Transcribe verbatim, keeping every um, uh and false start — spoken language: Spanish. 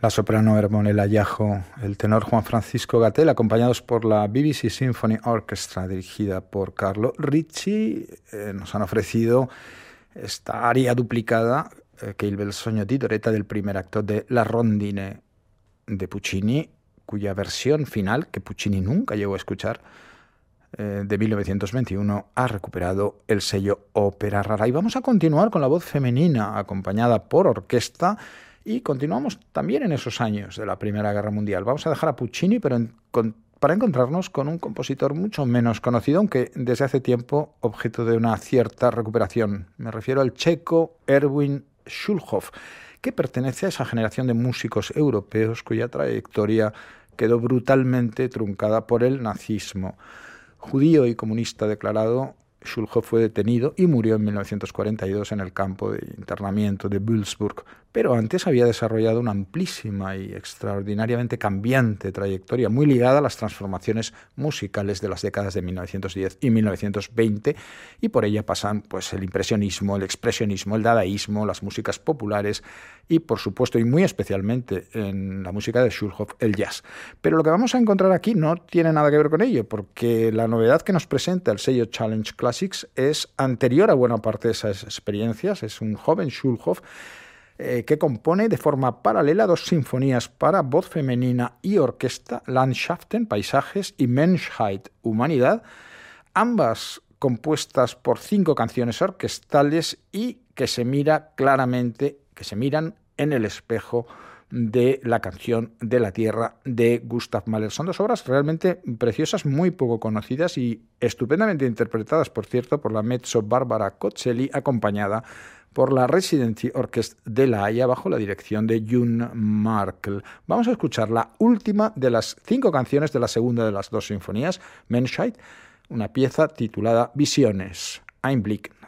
la soprano Hermonella Yajo, el tenor Juan Francisco Gatell, acompañados por la B B C Symphony Orchestra, dirigida por Carlo Ricci, eh, nos han ofrecido esta aria duplicada, eh, che il bel sogno di Doretta, del primer acto de La Rondine de Puccini, cuya versión final, que Puccini nunca llegó a escuchar, eh, de mil novecientos veintiuno, ha recuperado el sello Ópera Rara. Y vamos a continuar con la voz femenina, acompañada por orquesta, y continuamos también en esos años de la Primera Guerra Mundial. Vamos a dejar a Puccini, pero en, con, para encontrarnos con un compositor mucho menos conocido, aunque desde hace tiempo objeto de una cierta recuperación. Me refiero al checo Erwin Schulhoff, que pertenece a esa generación de músicos europeos cuya trayectoria quedó brutalmente truncada por el nazismo. Judío y comunista declarado, Schulhoff fue detenido y murió en mil novecientos cuarenta y dos en el campo de internamiento de Würzburg, pero antes había desarrollado una amplísima y extraordinariamente cambiante trayectoria, muy ligada a las transformaciones musicales de las décadas de mil novecientos diez y mil novecientos veinte, y por ella pasan pues, el impresionismo, el expresionismo, el dadaísmo, las músicas populares y, por supuesto, y muy especialmente en la música de Schulhoff, el jazz. Pero lo que vamos a encontrar aquí no tiene nada que ver con ello, porque la novedad que nos presenta el sello Challenge Classics es anterior a buena parte de esas experiencias. Es un joven Schulhoff eh, que compone de forma paralela dos sinfonías para voz femenina y orquesta, Landschaften, paisajes, y Menschheit, humanidad, ambas compuestas por cinco canciones orquestales y que se mira claramente, que se miran en el espejo de la canción de la Tierra de Gustav Mahler. Son dos obras realmente preciosas, muy poco conocidas y estupendamente interpretadas, por cierto, por la mezzo Barbara Cozzelli, acompañada por la Residency Orchestra de La Haya bajo la dirección de June Markl. Vamos a escuchar la última de las cinco canciones de la segunda de las dos sinfonías, Menschheit, una pieza titulada Visiones, Einblick.